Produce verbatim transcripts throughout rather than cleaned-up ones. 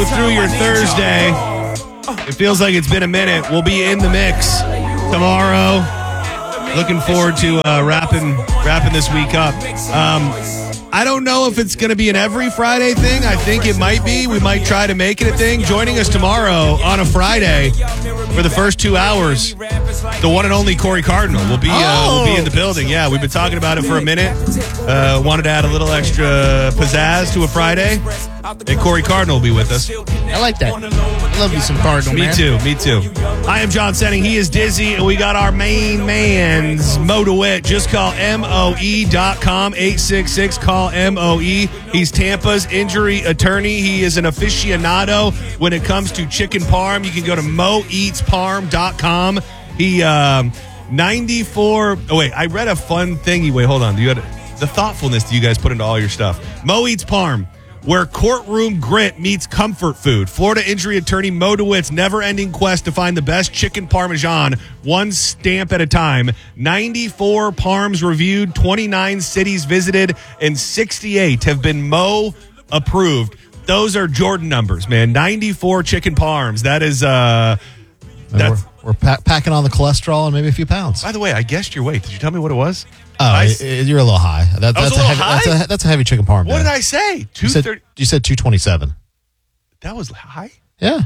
you through your Thursday. It feels like it's been a minute. We'll be in the mix tomorrow. Looking forward to uh, wrapping wrapping this week up. Um, I don't know if it's going to be an every Friday thing. I think it might be. We might try to make it a thing. Joining us tomorrow on a Friday for the first two hours, the one and only Corey Cardinal will be uh, will be in the building. Yeah, we've been talking about it for a minute. Uh, wanted to add a little extra pizzazz to a Friday. And Corey Cardinal will be with us. I like that. I love you some Cardinal, Me man. too, me too. I am John Senning. He is Dizzy, and we got our main man's Mo DeWitt. Just call M O E dot com, eight six six, call M O E. He's Tampa's injury attorney. He is an aficionado when it comes to chicken parm. You can go to mo eats parm dot com. He, um, ninety-four, oh wait, I read a fun thing. Wait, hold on. You had the thoughtfulness that you guys put into all your stuff. Mo Eats Parm, where courtroom grit meets comfort food. Florida injury attorney Mo DeWitt's never-ending quest to find the best chicken parmesan, one stamp at a time. ninety-four parms reviewed, twenty-nine cities visited, and sixty-eight have been Mo approved. Those are Jordan numbers, man. ninety-four chicken parms. That is, uh... That's, we're we're pack, packing on the cholesterol and maybe a few pounds. by the way, I guessed your weight. Did you tell me what it was? Oh, I, it- it- you're a little high. That, I was that's, a little heavy, high? That's, a, that's a heavy chicken parm. what man. did I say? You two said, thirty. you said two twenty-seven. That was high? Yeah.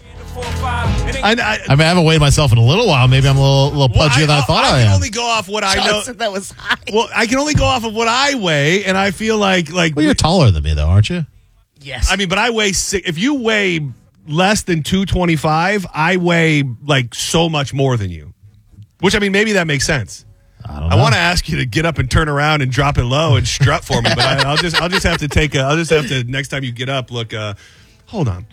I, I, I mean, I haven't weighed myself in a little while. Maybe I'm a little, little well, pudgier than I thought I, I can am. only go off what I know. John said that was high. Well, I can only go off of what I weigh, and I feel like like. Well, you're taller than me, though, aren't you? Yes. I mean, but I weigh six. If you weigh less than two twenty-five, I weigh like so much more than you. Which, I mean, maybe that makes sense. I don't I know. want to ask you to get up and turn around and drop it low and strut for me, but I, I'll just I'll just have to take a I'll just have to next time you get up look. Uh, hold on,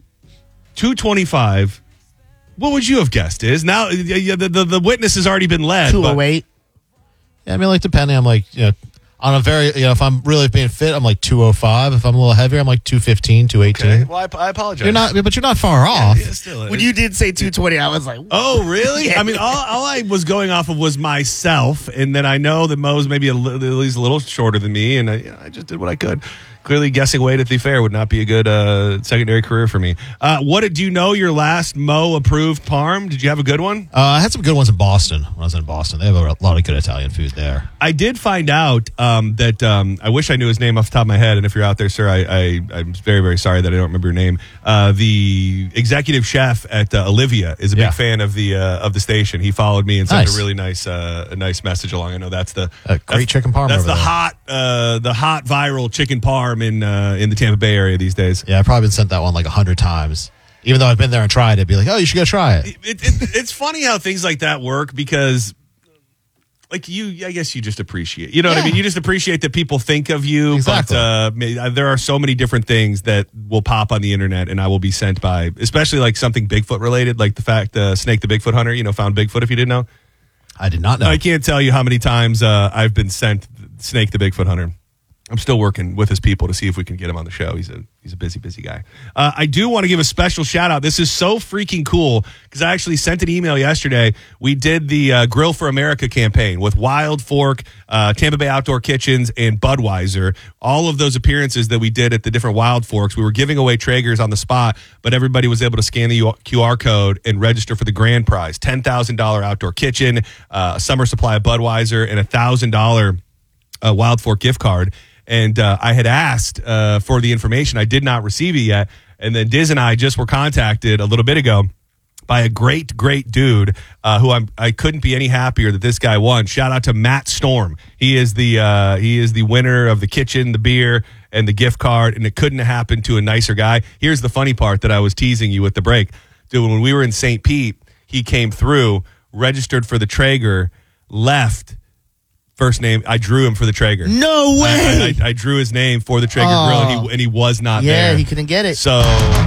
two twenty-five. What would you have guessed? Is now the, the the witness has already been led. two but- oh eight. Yeah, I mean, like, depending, I'm like, you know, on a very, you know, if I'm really being fit, I'm like two oh five. If I'm a little heavier, I'm like two fifteen, two eighteen. Okay. Well, I, I apologize. You're not, but you're not far off. Yeah, still When is. you did say two twenty, I was like, Oh, really? Yeah. I mean, all, all I was going off of was myself, and then I know that Mo's maybe a li- at least a little shorter than me, and I, you know, I just did what I could. Clearly, guessing weight at the fair would not be a good uh, secondary career for me. Uh, what did you know your last Mo-approved parm? Did you have a good one? Uh, I had some good ones in Boston when I was in Boston. They have a lot of good Italian food there. I did find out um, that um, I wish I knew his name off the top of my head. And if you're out there, sir, I, I, I'm very, very sorry that I don't remember your name. Uh, the executive chef at uh, Olivia is a big Yeah. fan of the uh, of the station. He followed me and sent Nice. a really nice uh, a nice message along. I know that's the Uh, great that's- chicken parm That's over the there. hot uh, the hot viral chicken parm in uh, in the Tampa Bay area these days. Yeah, I've probably been sent that one like a hundred times. Even though I've been there and tried it, be like, oh, you should go try it. It, it, it's funny how things like that work because, like you, I guess you just appreciate. You know what I Yeah. mean? You just appreciate that people think of you. Exactly. But uh, may- there are so many different things that will pop on the internet, and I will be sent by, especially like something Bigfoot related, like the fact uh, Snake the Bigfoot Hunter. You know, found Bigfoot. If you didn't know, I did not know. I can't tell you how many times uh, I've been sent Snake the Bigfoot Hunter. I'm still working with his people to see if we can get him on the show. He's a he's a busy, busy guy. Uh, I do want to give a special shout out. This is so freaking cool because I actually sent an email yesterday. We did the uh, Grill for America campaign with Wild Fork, uh, Tampa Bay Outdoor Kitchens, and Budweiser. All of those appearances that we did at the different Wild Forks, we were giving away Traegers on the spot, but everybody was able to scan the Q R code and register for the grand prize: ten thousand dollars outdoor kitchen, uh, a summer supply of Budweiser, and a one thousand dollars uh, Wild Fork gift card. And uh, I had asked uh, for the information. I did not receive it yet. And then Diz and I just were contacted a little bit ago by a great, great dude uh, who I'm, I couldn't be any happier that this guy won. Shout out to Matt Storm. He is the uh, he is the winner of the kitchen, the beer, and the gift card. And it couldn't have happened to a nicer guy. Here's the funny part that I was teasing you with the break. Dude, when we were in Saint Pete, he came through, registered for the Traeger, left. First name, I drew him for the Traeger. no way. I, I, I drew his name for the Traeger Oh. Grill, and he, and he was not yeah, there. he couldn't get it. So,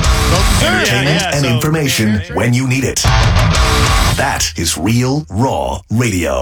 Well deserved. Yeah, Entertainment yeah, and so- information when you need it. That is Real Raw Radio.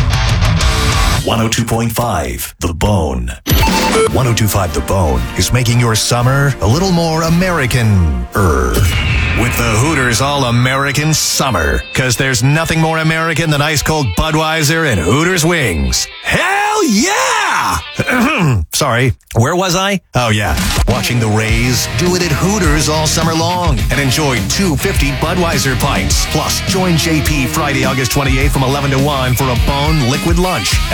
one oh two point five The Bone. one oh two point five The Bone is making your summer a little more American-er. With the Hooters All-American Summer. Because there's nothing more American than ice-cold Budweiser and Hooters wings. Hell Hell yeah! Sorry, where was I? Oh yeah, watching the Rays do it at Hooters all summer long and enjoy two fifty Budweiser pints. Plus, join J P Friday, August twenty-eighth from eleven to one for a Bone Liquid Lunch.